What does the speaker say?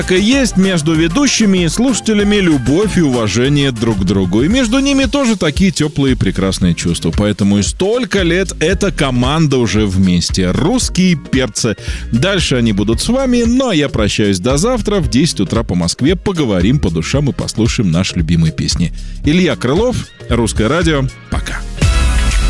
Так и есть между ведущими и слушателями любовь и уважение друг к другу. И между ними тоже такие теплые и прекрасные чувства. Поэтому и столько лет эта команда уже вместе. Русские перцы. Дальше они будут с вами. Ну а я прощаюсь до завтра в 10 утра по Москве. Поговорим по душам и послушаем наши любимые песни. Илья Крылов, Русское радио. Пока.